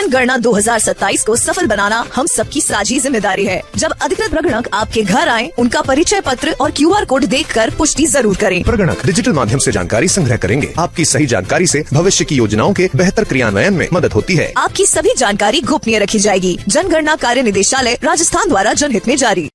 जनगणना 2027 को सफल बनाना हम सबकी साझी जिम्मेदारी है। जब अधिकृत प्रगणक आपके घर आए, उनका परिचय पत्र और QR कोड देखकर पुष्टि जरूर करें। प्रगणक डिजिटल माध्यम से जानकारी संग्रह करेंगे। आपकी सही जानकारी से भविष्य की योजनाओं के बेहतर क्रियान्वयन में मदद होती है। आपकी सभी जानकारी गोपनीय रखी जाएगी। जनगणना कार्य निदेशालय राजस्थान द्वारा जनहित में जारी।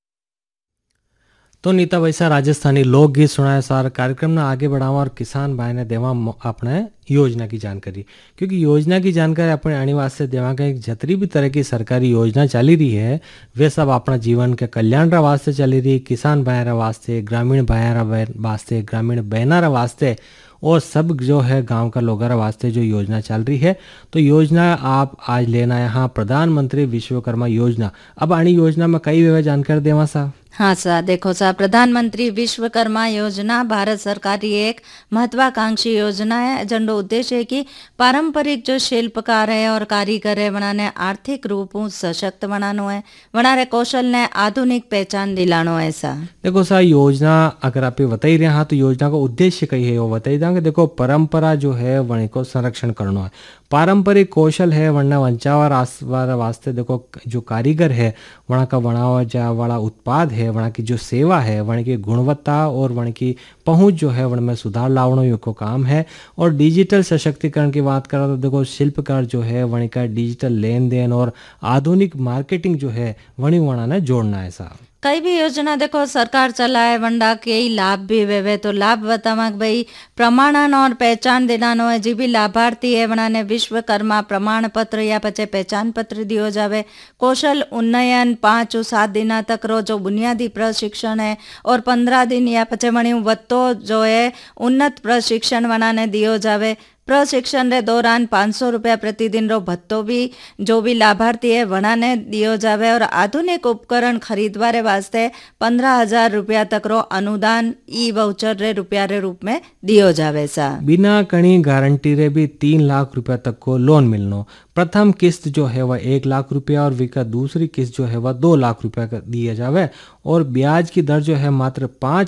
तो नीता वैसा राजस्थानी लोकगीत सुनाए सार कार्यक्रम ने आगे बढ़ावा और किसान भाई ने देवा अपने योजना की जानकारी, क्योंकि योजना की जानकारी अपने आने वास्ते देवा का जितनी भी तरह की सरकारी योजना चली रही है वे सब अपना जीवन के कल्याण रा वास्ते चली रही। किसान भाई रा वास्ते, ग्रामीण भाई रा वास्ते, ग्रामीण बहना रा वास्ते और सब जो है गांव का लोगों रा वास्ते जो योजना चल रही है। तो योजना आप आज लेना यहाँ प्रधानमंत्री विश्वकर्मा योजना। अब आनी योजना में कई वे जानकारी देवा साहब। हाँ सा देखो सा, प्रधानमंत्री विश्वकर्मा योजना भारत सरकार की एक महत्वाकांक्षी योजना है। जंडो उद्देश्य है कि पारंपरिक जो शिल्पकार है और कारीगर है बनाने आर्थिक रूप सशक्त बनानो है, बनारे कौशल ने आधुनिक पहचान दिलानो है। सा देखो सा योजना अगर आप बताई रहे हाँ तो योजना का उद्देश्य कही है वो बताई देंगे। देखो परंपरा जो है वणी को संरक्षण करना है, पारंपरिक कौशल है वरना वंचावा वास्ते देखो जो कारीगर है वहाँ का बनावा जा वाला उत्पाद है, वहाँ की जो सेवा है, वहाँ की गुणवत्ता और वहाँ की पहुंच जो है वहाँ में सुधार लावनो यो को काम है। और डिजिटल सशक्तिकरण की बात करें तो देखो शिल्पकार जो है वहाँ का डिजिटल लेन देन और आधुनिक मार्केटिंग जो है वहाँ ने जोड़ना है साहब। कई भी योजना देखो सरकार चलाए वंडा के लाभ भी वे तो लाभ बतावा भाई प्रमाणन और पहचान दिलानो है। जी भी लाभार्थी है वनाने विश्वकर्मा प्रमाण पत्र या पचे पहचान पत्र दियो जावे। कौशल उन्नयन 5 से 7 दिन तक रो जो बुनियादी प्रशिक्षण है और 15 दिन या पचे मणी वत्तो जो है उन्नत प्रशिक्षण वनाने दियो जावे। प्रशिक्षण रे दौरान 500 रुपया प्रतिदिन रो भत्तो भी जो भी लाभार्थी है वना ने दियो जावे। और आधुनिक उपकरण खरीदवारे वास्ते 15,000 रुपया तक रो अनुदान ई वाउचर रे रुपया रे रूप में दियो जावे। सा बिना कणी गारंटी रे भी 3 लाख रुपया तक को लोन मिलनो। प्रथम किस्त जो है वह 1 लाख रुपया और विका दूसरी किस्त जो है वह 2 लाख रुपया दिया जावे। और ब्याज की दर जो है मात्र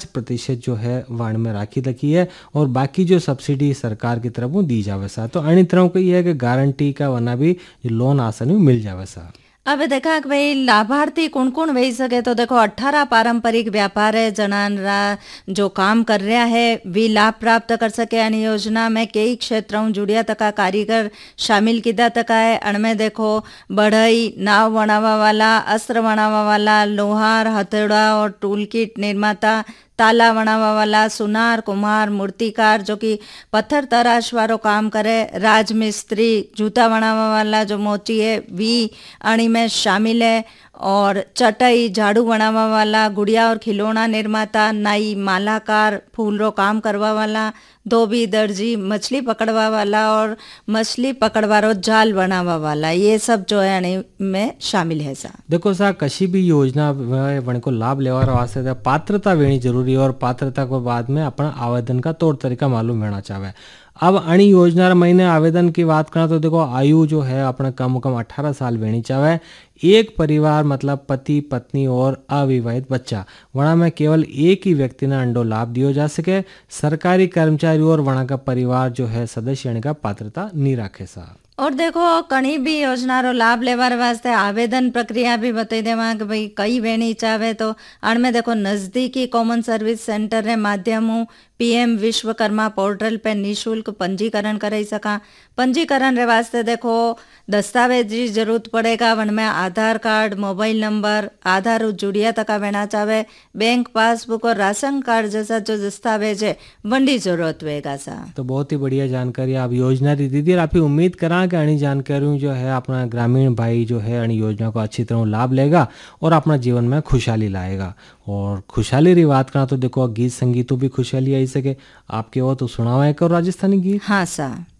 5% जो है वाण में राखी रखी है और बाकी जो सब्सिडी सरकार की तरफ दी जावे सा। तो अन्य तरह को यह है कि गारंटी का वरना भी लोन आसानी मिल जावे सा। अब देखा कि भाई लाभार्थी कौन कौन वही सके तो देखो 18 पारंपरिक व्यापार है जनान जो काम कर रहा है भी लाभ प्राप्त कर सके। अन्य योजना में कई क्षेत्रों जुड़िया तका कारीगर शामिल किया तका है। अणमें देखो बढ़ई, नाव बनावा वाला, अस्त्र बनावा वाला, लोहार, हथौड़ा और टूल किट निर्माता, ताला बनावा वाला, सुनार, कुम्हार, मूर्तिकार जो कि पत्थर तराश वालो काम करे, राजमिस्त्री, जूता बनावा वाला जो मोची है भी अणी में शामिल है। और चटाई, झाड़ू बनावा वाला, गुड़िया और खिलौना निर्माता, नाई, मालाकार, फूल रो काम करवा वाला, धोबी, दर्जी, मछली पकड़वा वाला और मछली पकड़वारो जाल बनावा वाला, ये सब जो है में शामिल है। सा देखो सा कशी भी योजना वन को लाभ लेवा वास्ते पात्रता वेणी जरूरी है और पात्रता को बाद में अपना आवेदन का तौर तरीका मालूम होना चाहिए। अब अणी योजना महीने आवेदन की बात करें तो देखो आयु जो है अपना कम 18 साल वेणी चाहिए। एक परिवार मतलब पति पत्नी और अविवाहित बच्चा वहाँ में केवल एक ही व्यक्ति ने अंडो लाभ दियो जा सके। सरकारी कर्मचारी और वहाँ का परिवार जो है सदस्य का पात्रता नहीं रखे सा। और देखो कणी भी योजना रो लाभ लेवार वास्ते आवेदन प्रक्रिया भी बताई देवा कि भाई कई वेणी चाहे तो अणमें देखो नजदीकी कॉमन सर्विस सेंटर रे माध्यम PM विश्वकर्मा पोर्टल पे निःशुल्क पंजीकरण कराई सका। पंजीकरण रे वास्ते देखो दस्तावेज की जरूरत पड़ेगा। वन में आधार कार्ड, मोबाइल नंबर, आधार जुड़िया तका वेना चाहे, बैंक पासबुक और राशन कार्ड जैसा जो दस्तावेज है वंडी जरूरत होगा। सा तो बहुत ही बढ़िया जानकारी आप योजना दी दीदी। आप उम्मीद करा कि अणी जानकारी जो है अपना ग्रामीण भाई जो है अणी योजना को अच्छी तरह लाभ लेगा और अपना जीवन में खुशहाली लाएगा। और खुशहाली री बात करा तो देखो गीत संगीतों भी खुशहाली आई सके। आपके वो तो सुनावा एक और राजस्थानी गीत। हाँ सा।